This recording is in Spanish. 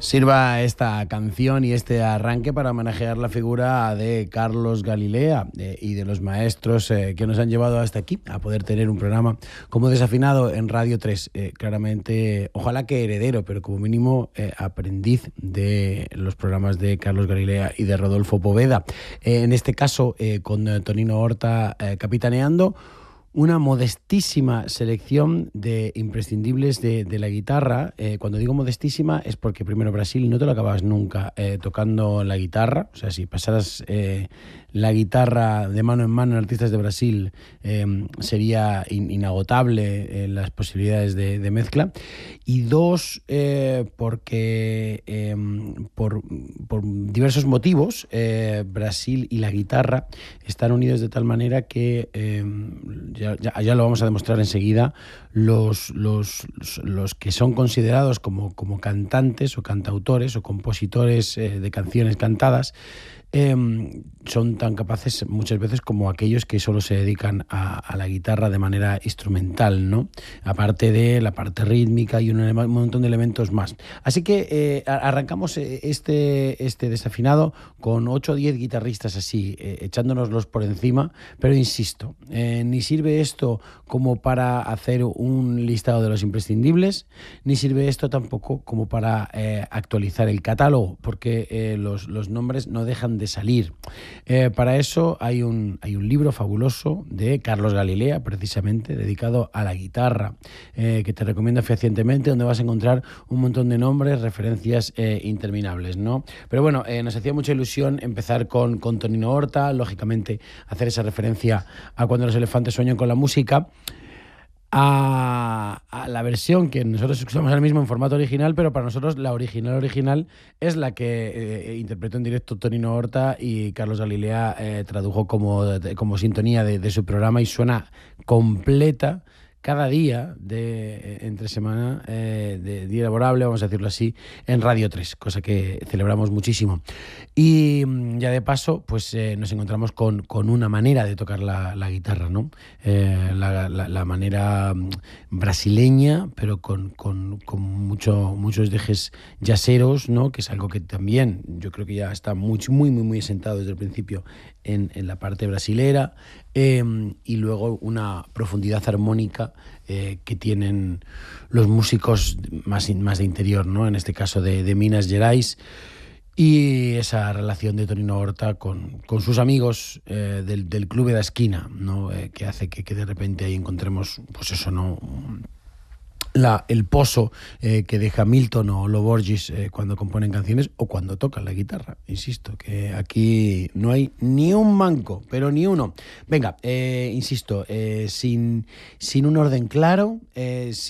Sirva esta canción y este arranque para homenajear la figura de Carlos Galilea y de los maestros que nos han llevado hasta aquí, a poder tener un programa como Desafinado en Radio 3. Claramente, ojalá que heredero, pero como mínimo aprendiz de los programas de Carlos Galilea y de Rodolfo Poveda. En este caso, con Tonino Horta capitaneando una modestísima selección de imprescindibles de la guitarra. Cuando digo modestísima es porque primero Brasil no te lo acabas nunca tocando la guitarra. O sea, si pasaras la guitarra de mano en mano en artistas de Brasil sería inagotable las posibilidades de mezcla. Y dos, porque por diversos motivos Brasil y la guitarra están unidos de tal manera que ya lo vamos a demostrar enseguida, los que son considerados como cantantes o cantautores o compositores de canciones cantadas son tan capaces muchas veces como aquellos que solo se dedican a la guitarra de manera instrumental, ¿no? Aparte de la parte rítmica y un montón de elementos más. Así que arrancamos este desafinado con 8 o 10 guitarristas así, echándonoslos por encima, pero insisto, ni sirve esto como para hacer un listado de los imprescindibles, ni sirve esto tampoco como para actualizar el catálogo, porque los nombres no dejan de salir. Para eso hay un libro fabuloso de Carlos Galilea, precisamente, dedicado a la guitarra, que te recomiendo fehacientemente, donde vas a encontrar un montón de nombres, referencias interminables, ¿no? Pero bueno, nos hacía mucha ilusión empezar con Tonino Horta, lógicamente hacer esa referencia a Cuando los elefantes sueñan con la música, a la versión que nosotros escuchamos ahora mismo en formato original, pero para nosotros la original es la que interpretó en directo Tonino Horta y Carlos Galilea tradujo como sintonía de su programa, y suena completa cada día entre semana, de día laborable, vamos a decirlo así, en Radio 3, cosa que celebramos muchísimo. Y ya de paso, pues nos encontramos con una manera de tocar la guitarra, ¿no? La manera brasileña, pero con muchos dejes jazzeros, ¿no? Que es algo que también yo creo que ya está muy asentado desde el principio en la parte brasilera, y luego una profundidad armónica que tienen los músicos más de interior, ¿no? En este caso de Minas Gerais, y esa relación de Tonino Horta con sus amigos del Clube da Esquina, ¿no? Que hace que de repente ahí encontremos, pues eso, ¿no? El pozo que deja Milton o Lo Borges cuando componen canciones o cuando tocan la guitarra. Insisto, que aquí no hay ni un manco, pero ni uno. Venga, insisto, sin un orden claro,